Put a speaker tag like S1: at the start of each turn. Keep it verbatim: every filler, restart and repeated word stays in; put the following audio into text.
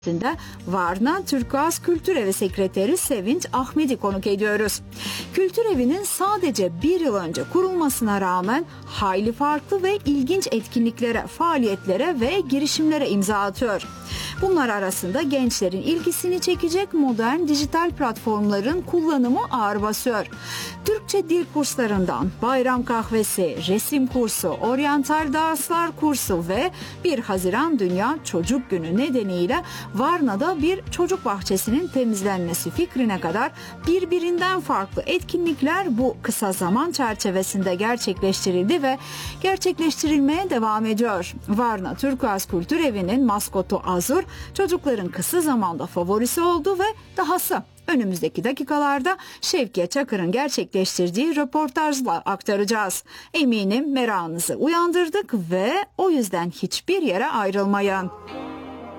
S1: Varna Turkuaz Kültür Evi Sekreteri Sevinç Ahmet'i konuk ediyoruz. Kültür Evi'nin sadece bir yıl önce kurulmasına rağmen hayli farklı ve ilginç etkinliklere, faaliyetlere ve girişimlere imza atıyor. Bunlar arasında gençlerin ilgisini çekecek modern dijital platformların kullanımı ağır basıyor. Türkçe dil kurslarından bayram kahvesi, resim kursu, oryantal danslar kursu ve bir Haziran Dünya Çocuk Günü nedeniyle Varna'da bir çocuk bahçesinin temizlenmesi fikrine kadar birbirinden farklı etkinlikler bu kısa zaman çerçevesinde gerçekleştirildi ve gerçekleştirilmeye devam ediyor. Varna Turkuaz Kültür Evi'nin maskotu Azur, çocukların kısa zamanda favorisi oldu ve dahası önümüzdeki dakikalarda Şevkiye Çakır'ın gerçekleştirdiği röportajla aktaracağız. Eminim merakınızı uyandırdık ve o yüzden hiçbir yere ayrılmayın.